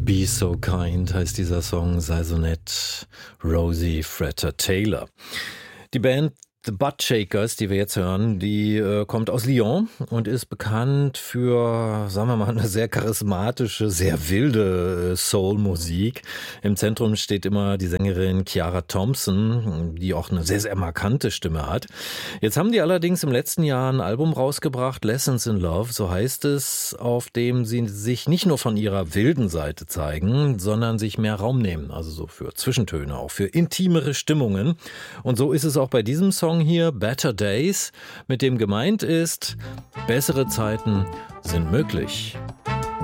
Be So Kind heißt dieser Song, sei so nett, Rosie Fretter-Taylor. Die Band The Buttshakers, die wir jetzt hören, die kommt aus Lyon und ist bekannt für, sagen wir mal, eine sehr charismatische, sehr wilde Soul-Musik. Im Zentrum steht immer die Sängerin Ciara Thompson, die auch eine sehr, sehr markante Stimme hat. Jetzt haben die allerdings im letzten Jahr ein Album rausgebracht, Lessons in Love, so heißt es, auf dem sie sich nicht nur von ihrer wilden Seite zeigen, sondern sich mehr Raum nehmen, also so für Zwischentöne, auch für intimere Stimmungen. Und so ist es auch bei diesem Song hier, Better Days, mit dem gemeint ist, bessere Zeiten sind möglich.